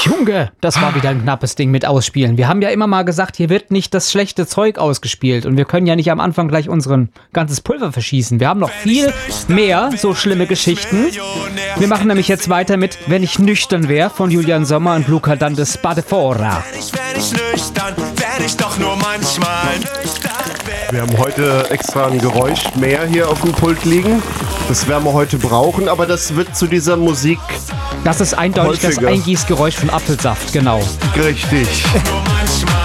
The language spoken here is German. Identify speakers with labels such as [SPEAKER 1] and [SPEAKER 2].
[SPEAKER 1] Junge, das war wieder ein knappes Ding mit Ausspielen. Wir haben ja immer mal gesagt, hier wird nicht das schlechte Zeug ausgespielt. Und wir können ja nicht am Anfang gleich unseren ganzes Pulver verschießen. Wir haben noch viel mehr so schlimme Geschichten. Wir machen nämlich jetzt weiter mit Wenn ich nüchtern wäre von Julian Sommer und Luca Dantes Spadefora.
[SPEAKER 2] Wenn ich nüchtern, werd ich doch nur manchmal.
[SPEAKER 3] Wir haben heute extra ein Geräusch mehr hier auf dem Pult liegen. Das werden wir heute brauchen, aber das wird zu dieser Musik
[SPEAKER 1] Das ist eindeutig
[SPEAKER 3] häufiger.
[SPEAKER 1] Das Eingießgeräusch von Apfelsaft, genau.
[SPEAKER 3] Richtig.
[SPEAKER 2] Nur